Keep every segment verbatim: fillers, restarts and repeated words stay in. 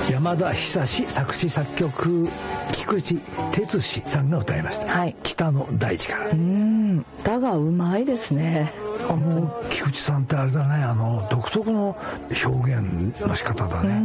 山田久志作詞作曲、菊池哲司さんが歌いました、はい、北の大地から。 うーん、歌がうまいですね。 あの菊池さんってあれだね、あの独特の表現の仕方だね。うん、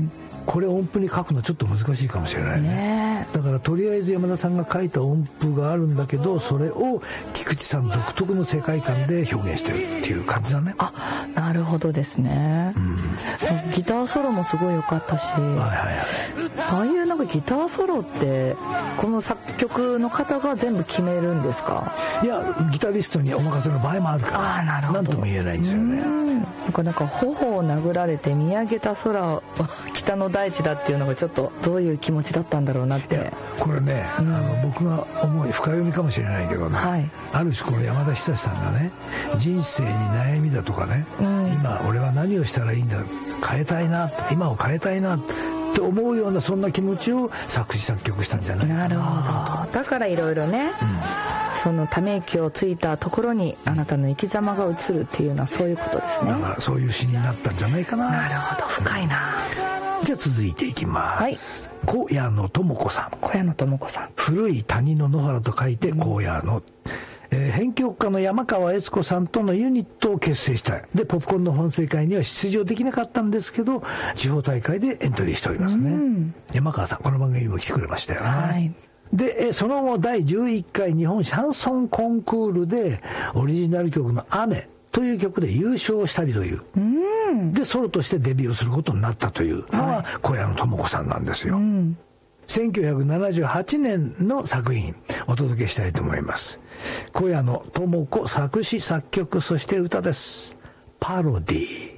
これ音符に書くのちょっと難しいかもしれない ね, ねだからとりあえず山田さんが書いた音符があるんだけど、それを菊池さん独特の世界観で表現してるっていう感じだね。 あ、なるほどですね、うん、ギターソロもすごい良かったし、はいはいはい、ああいうなんかギターソロってこの作曲の方が全部決めるんですか？ いや、ギタリストにお任せの場合もあるから、あ、なるほど、なんとも言えないんですよね。うん、 なんかなんか頬を殴られて見上げた空北の大地だっていうのがちょっとどういう気持ちだったんだろうなって。これね、うん、あの僕が思い深読みかもしれないけどね、はい、ある種この山田久志さんがね、人生に悩みだとかね、うん、今俺は何をしたらいいんだ、変えたいな、今を変えたいなって思うような、そんな気持ちを作詞作曲したんじゃないかな。 なるほど。だからいろいろね、うん、そのため息をついたところにあなたの生き様が映るっていうのはそういうことですね。 だからそういう詩になったんじゃないかな。 なるほど、深いな。 じゃあ続いていきます。はい。小谷野智子さん。 小谷野智子さん。 古い谷の野原と書いて小谷野。うん、えー、編曲家の山川悦子さんとのユニットを結成した。で、ポップコーンの本世会には出場できなかったんですけど、地方大会でエントリーしておりますね。うん、山川さん、この番組にも来てくれましたよね。はい。で、その後だいじゅういっかい日本シャンソンコンクールでオリジナル曲の雨という曲で優勝したりという。うん、で、ソロとしてデビューすることになったというのは小谷野智子さんなんですよ。うん、せんきゅうひゃくななじゅうはちねんの作品お届けしたいと思います。小谷野智子作詞作曲、そして歌です。パロディー。